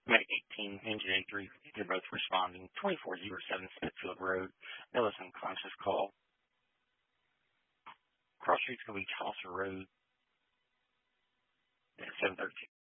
May 18, Engine 83, they're both responding. 2407 Smithfield Road, Ellis unconscious call. Cross Street's going to be Chaucer Road at 713.